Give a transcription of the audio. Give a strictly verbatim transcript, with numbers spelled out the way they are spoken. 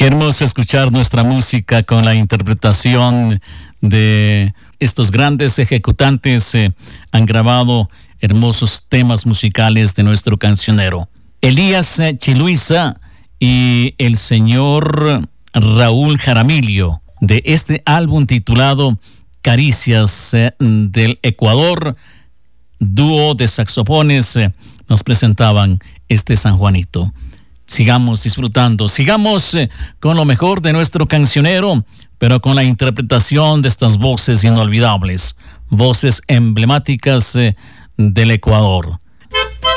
Hermoso escuchar nuestra música con la interpretación de estos grandes ejecutantes. Eh, han grabado hermosos temas musicales de nuestro cancionero Elías eh, Chiluisa y el señor Raúl Jaramillo, de este álbum titulado Caricias eh, del Ecuador. Dúo de saxofones eh, nos presentaban este San Juanito. Sigamos disfrutando, sigamos eh, con lo mejor de nuestro cancionero, pero con la interpretación de estas voces inolvidables, voces emblemáticas eh, del Ecuador.